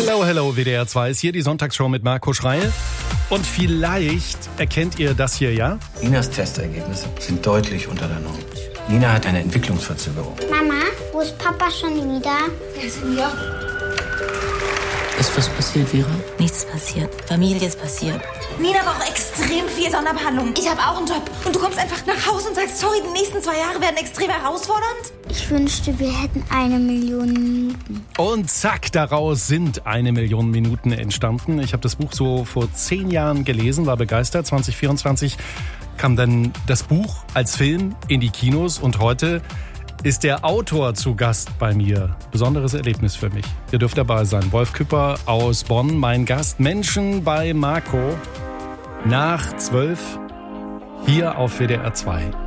Hello, hello, WDR 2 ist hier die Sonntagsshow mit Marco Schreil. Und vielleicht erkennt ihr das hier, ja? Ninas Testergebnisse sind deutlich unter der Norm. Nina hat eine Entwicklungsverzögerung. Mama, wo ist Papa schon wieder? Er ist im Joch. Ist was passiert, Vera? Nichts passiert. Familie ist passiert. Nina braucht extrem viel Sonderbehandlung. Ich habe auch einen Job. Und du kommst einfach nach Hause und sagst, sorry, die nächsten 2 Jahre werden extrem herausfordernd? Ich wünschte, wir hätten 1 Million Minuten. Und zack, daraus sind 1 Million Minuten entstanden. Ich habe das Buch so vor 10 Jahren gelesen, war begeistert. 2024 kam dann das Buch als Film in die Kinos und heute ist der Autor zu Gast bei mir. Besonderes Erlebnis für mich. Ihr dürft dabei sein. Wolf Küpper aus Bonn, mein Gast. Menschen bei Marco nach 12 hier auf WDR 2.